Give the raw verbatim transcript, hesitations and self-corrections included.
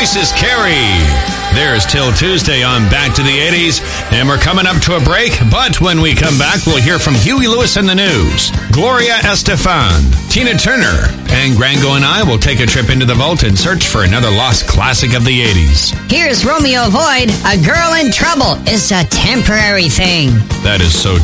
Voices Carry. There's Till Tuesday on Back to the eighties, and we're coming up to a break, but when we come back, we'll hear from Huey Lewis in the news, Gloria Estefan, Tina Turner, and Grango and I will take a trip into the vault and search for another lost classic of the eighties. Here's Romeo Void, A Girl in Trouble is a temporary thing. That is so